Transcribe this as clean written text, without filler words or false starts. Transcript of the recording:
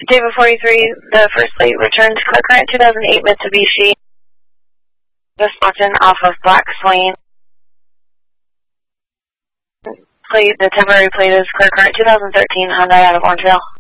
David 43, the first plate returns Car Current 2008 Mitsubishi. Just walked in off of Black Swain. Plate, the temporary plate is Car Current 2013 Hyundai out of Orange Trail.